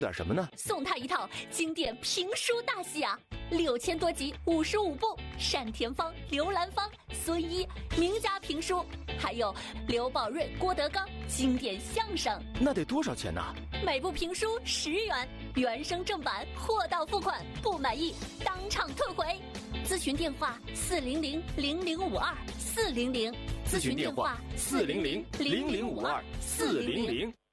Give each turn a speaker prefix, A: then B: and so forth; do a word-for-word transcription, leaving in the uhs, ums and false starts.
A: 点什么呢？
B: 送他一套经典评书大戏啊，六千多集，五十五部，单田芳、刘兰芳、孙一名家评书，还有刘宝瑞、郭德纲经典相声。
A: 那得多少钱呢？
B: 每部评书十元，原声正版，货到付款，不满意当场退回。咨询电话：四零零零零五二四零零。
A: 咨询电话：四零零零零五二四零零。